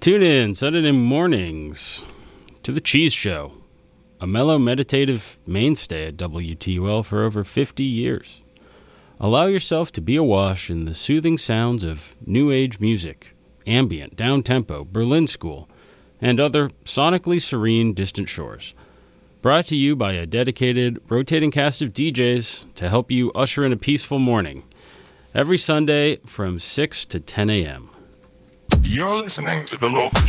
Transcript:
Tune in Saturday mornings to The Cheese Show, a mellow meditative mainstay at WTUL for over 50 years. Allow yourself to be awash in the soothing sounds of new age music, ambient, down-tempo, Berlin School, and other sonically serene distant shores. Brought to you by a dedicated, rotating cast of DJs to help you usher in a peaceful morning. Every Sunday from 6 to 10 a.m. You're listening to the local